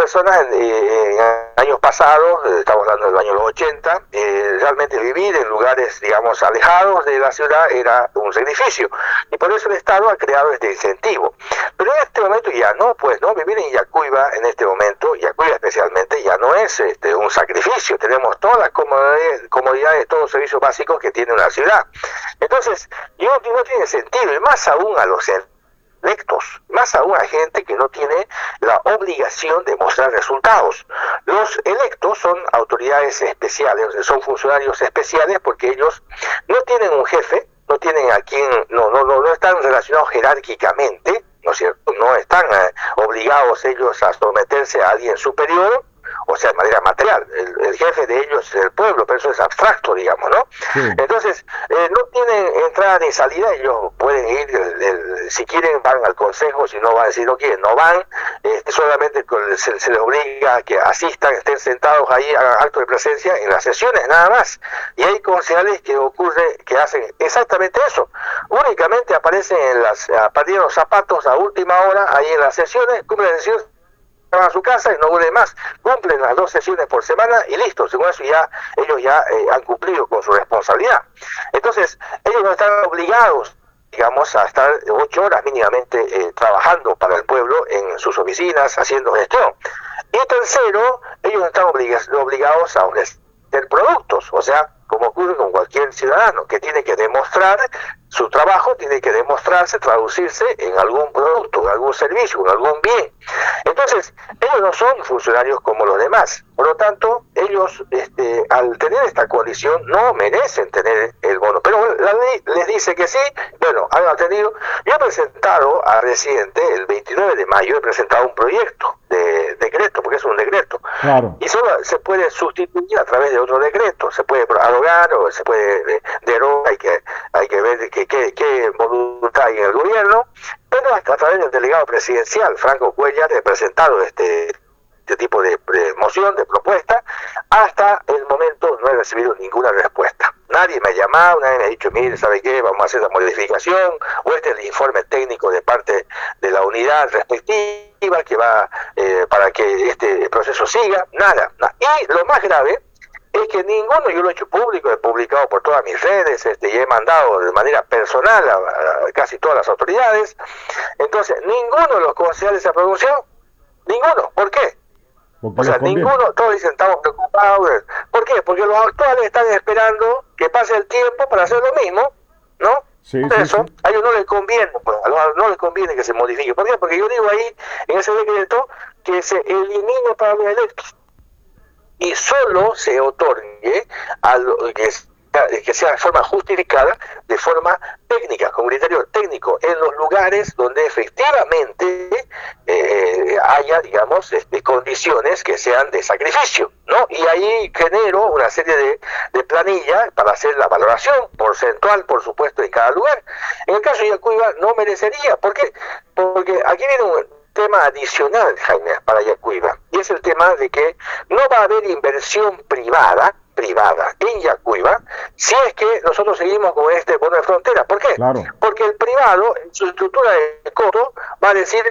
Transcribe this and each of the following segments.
personas en años pasados, estamos hablando del año 80, realmente vivir en lugares, digamos, alejados de la ciudad era un sacrificio. Y por eso el Estado ha creado este incentivo. Pero en este momento ya no, pues, ¿no? Vivir en Yacuiba en este momento, Yacuiba especialmente, ya no es un sacrificio. Tenemos todas las comodidades, todos los servicios básicos que tiene una ciudad. Entonces, no tiene sentido, y más aún a los electos, más aún a gente que no tiene la obligación de mostrar resultados. Los electos son autoridades especiales, son funcionarios especiales porque ellos no tienen un jefe, no tienen a quien, no están relacionados jerárquicamente, ¿no es cierto? No están obligados ellos a someterse a alguien superior, o sea, de manera material. El jefe de ellos es el pueblo, pero eso es abstracto, digamos, ¿no? Sí. Entonces, no tienen entrada ni salida, ellos pueden ir, si quieren van al consejo, si no van, si no quieren, no van, solamente se les obliga a que asistan, estén sentados ahí, hagan acto de presencia en las sesiones, nada más. Y hay concejales que hacen exactamente eso, únicamente aparecen a partir de los zapatos a última hora, ahí en las sesiones, cumplen las sesiones, a su casa y no vuelven más, cumplen las 2 sesiones por semana y listo, según eso ellos ya han cumplido con su responsabilidad. Entonces, ellos no están obligados, digamos, a estar 8 horas mínimamente trabajando para el pueblo en sus oficinas, haciendo gestión. Y tercero, ellos no están obligados a ofrecer productos, o sea, como ocurre con cualquier ciudadano, que tiene que demostrar su trabajo, tiene que demostrarse, traducirse en algún producto, en algún servicio, en algún bien. Entonces, ellos no son funcionarios como los demás. Por lo tanto, ellos, al tener esta coalición, no merecen tener el bono. Pero la ley les dice que sí. Bueno, han atendido. Yo he presentado a Residente, el 29 de mayo, he presentado un proyecto de decreto, porque es un decreto. Claro. Y solo se puede sustituir a través de otro decreto. Se puede arogar o se puede derogar. Hay que ver qué voluntad hay en el gobierno. Pero hasta a través del delegado presidencial, Franco Cuellar, he presentado este tipo de moción, de propuesta. Hasta el momento no he recibido ninguna respuesta. Nadie me ha llamado, nadie me ha dicho, mire, ¿sabe qué? Vamos a hacer la modificación, o este es el informe técnico de parte de la unidad respectiva que va para que este proceso siga. Nada. Y lo más grave es que ninguno, yo lo he hecho público, he publicado por todas mis redes, y he mandado de manera personal a casi todas las autoridades. Entonces, ninguno de los concejales se ha pronunciado. Ninguno. ¿Por qué? O sea, ninguno, todos dicen, estamos preocupados. ¿Por qué? Porque los actuales están esperando que pase el tiempo para hacer lo mismo, ¿no? Sí, por eso, sí. A ellos no les conviene, pues, no les conviene que se modifique. ¿Por qué? Porque yo digo ahí, en ese decreto, que se elimine para los electos y solo se otorgue a lo que sea de forma justificada, de forma técnica, con criterio técnico, en los lugares donde efectivamente haya, digamos, condiciones que sean de sacrificio, ¿no? Y ahí genero una serie de planillas para hacer la valoración porcentual, por supuesto, en cada lugar. En el caso de Yacuiba no merecería. ¿Por qué? Porque aquí viene un tema adicional, Jaime, para Yacuiba, y es el tema de que no va a haber inversión privada en Yacuiba si es que nosotros seguimos con este bono de frontera. ¿Por qué? Claro. Porque el privado, en su estructura de costo, va a decir,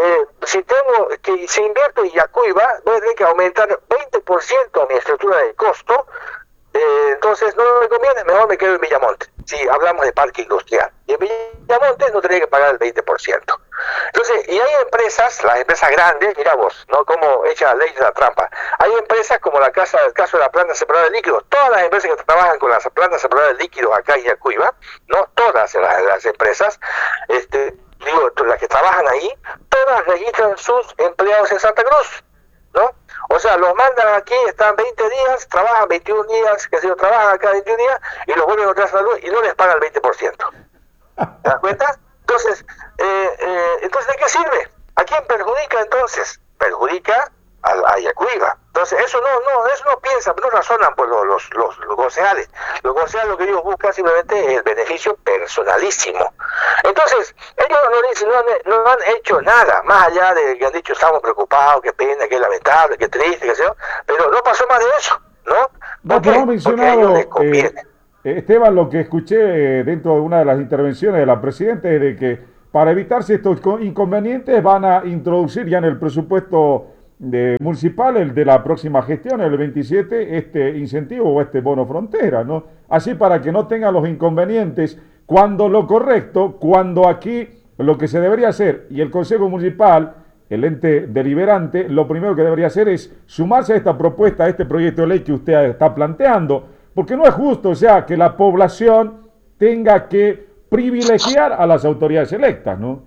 si invierto en Yacuiba, voy a tener que aumentar 20% mi estructura de costo, entonces no me conviene, mejor me quedo en Villamonte, si hablamos de parque industrial. Y en Villamonte no tendría que pagar el 20%. Entonces, y hay empresas, las empresas grandes, mira vos, ¿no? Cómo echa la ley de la trampa. Hay empresas como el caso de la planta separadora de líquidos. Todas las empresas que trabajan con las plantas separadoras de líquidos acá en Yacuiba, no todas las empresas, las que trabajan ahí, todas registran sus empleados en Santa Cruz, ¿no? O sea, los mandan aquí, están 20 días, trabajan 21 días, trabajan acá 21 días, y los vuelven a otra salud y no les pagan el 20%. ¿Te das cuenta? Entonces, ¿de qué sirve? ¿A quién perjudica entonces? Perjudica a Yacuiba. Entonces, eso no piensan, no razonan por los concejales. Los concejales lo que ellos buscan simplemente es el beneficio personalísimo. Entonces, ellos no han hecho nada, más allá de que han dicho, estamos preocupados, qué pena, qué lamentable, qué triste, qué sé yo, pero no pasó más de eso, ¿no? Porque ha mencionado, Esteban, lo que escuché dentro de una de las intervenciones de la Presidenta es de que para evitarse estos inconvenientes van a introducir ya en el presupuesto municipal, el de la próxima gestión, el 27, este incentivo o este bono frontera, ¿no? Así para que no tengan los inconvenientes cuando lo correcto, cuando aquí lo que se debería hacer, y el Consejo Municipal, el ente deliberante, lo primero que debería hacer es sumarse a esta propuesta, a este proyecto de ley que usted está planteando, porque no es justo, o sea, que la población tenga que privilegiar a las autoridades electas, ¿no?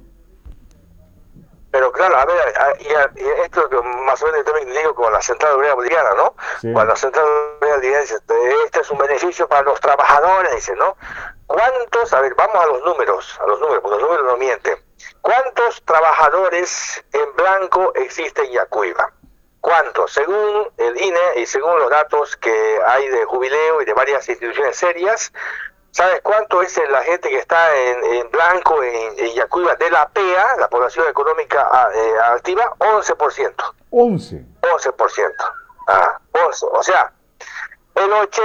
Pero claro, a ver, y esto que más o menos yo también digo con la Central Obrera Boliviana, ¿no? Sí. Cuando la Central Obrera Boliviana dice, este es un beneficio para los trabajadores, dice, ¿no? ¿Cuántos, a ver, vamos a los números, porque los números no mienten. ¿Cuántos trabajadores en blanco existen en Yacuiba? ¿Cuántos? Según el INE y según los datos que hay de Jubileo y de varias instituciones serias, ¿sabes cuánto es la gente que está en blanco en Yacuiba de la PEA, la población económica activa? 11%. 11. 11%. 11. O sea, el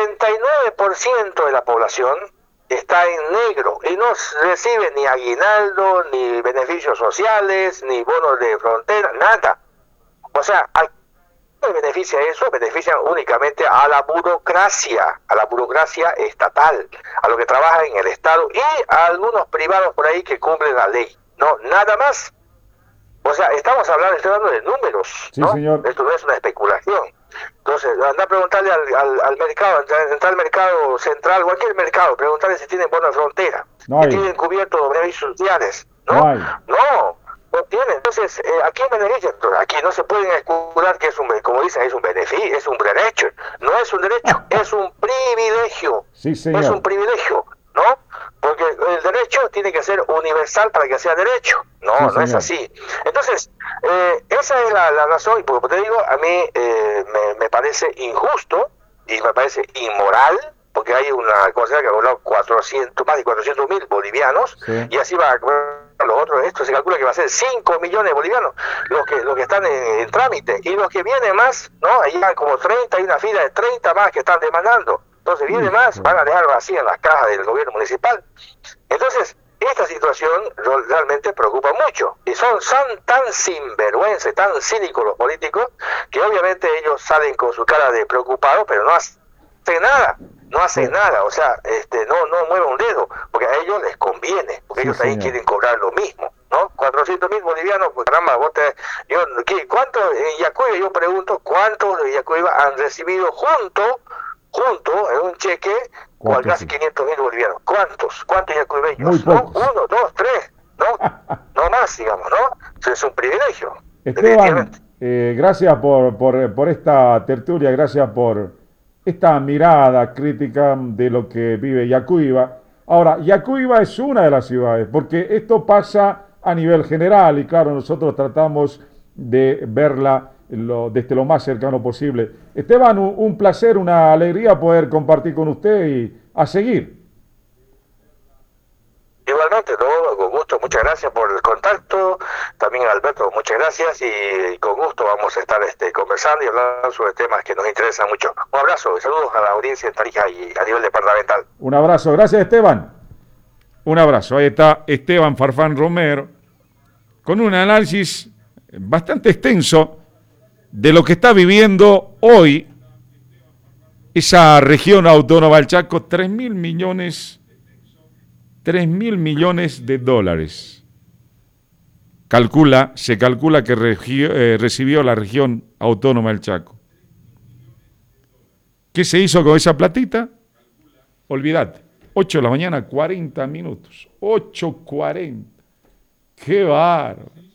89% de la población está en negro y no recibe ni aguinaldo, ni beneficios sociales, ni bonos de frontera, nada. O sea, ¿a qué beneficia eso? Benefician únicamente a la burocracia estatal, a los que trabajan en el Estado y a algunos privados por ahí que cumplen la ley. No, nada más. O sea, estoy hablando de números, sí, ¿no? Señor. Esto no es una especulación. Entonces, anda a preguntarle al mercado, entrar al mercado central, cualquier mercado, preguntarle si tienen bono de frontera, si tienen cubiertos los beneficios sociales, ¿no? No tienen. Entonces, ¿a quién beneficia? Aquí no se pueden escudar que es un, como dicen, es un beneficio, es un derecho. No es un derecho, es un privilegio. Sí, señor. Es un privilegio, ¿no? Porque el derecho tiene que ser universal para que sea derecho. No, sí, no es así. Entonces, esa es la razón, y porque te digo, a mí me parece injusto y me parece inmoral, porque hay una cosa que ha hablado más de 400.000 bolivianos, sí. Y así va a los otros, esto se calcula que va a ser 5 millones de bolivianos los que están en trámite, y los que vienen más, ¿no? Ahí hay como 30, hay una fila de 30 más que están demandando. Entonces viene más, van a dejar vacías las cajas del gobierno municipal. Entonces, esta situación realmente preocupa mucho. Y son tan sinvergüenza, tan cínicos los políticos, que obviamente ellos salen con su cara de preocupados, pero no hacen nada. No hacen nada, o sea, no mueven un dedo, porque a ellos les conviene, porque ellos ahí quieren cobrar lo mismo, ¿no? 400.000 bolivianos, pues caramba, ¿cuántos en Yacuiba? Yo pregunto, ¿cuántos de Yacuiba han recibido junto en un cheque con casi 500.000 bolivianos? ¿Cuántos yacuibeños? ¿No? 1, 2, 3, ¿no? No más, digamos, ¿no? Eso es un privilegio. Esteban, gracias por esta tertulia, gracias por esta mirada crítica de lo que vive Yacuiba. Ahora, Yacuiba es una de las ciudades, porque esto pasa a nivel general y claro, nosotros tratamos de verla desde lo más cercano posible. Esteban, un placer, una alegría poder compartir con usted y a seguir. Igualmente, todo con gusto, muchas gracias por el contacto, también Alberto, muchas gracias y con gusto vamos a estar conversando y hablando sobre temas que nos interesan mucho. Un abrazo y saludos a la audiencia en Tarija y a nivel departamental. Un abrazo, gracias Esteban. Un abrazo, ahí está Esteban Farfán Romero con un análisis bastante extenso de lo que está viviendo hoy esa región autónoma del Chaco, 3.000 millones de dólares. Se calcula que recibió la región autónoma del Chaco. ¿Qué se hizo con esa platita? Olvídate. 8 de la mañana, 40 minutos. 8:40. ¡Qué bárbaro!